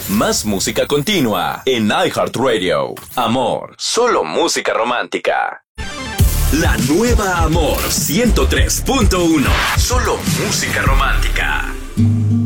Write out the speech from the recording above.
Más música continua en iHeartRadio. Amor, solo música romántica. La nueva Amor 103.1. Solo música romántica.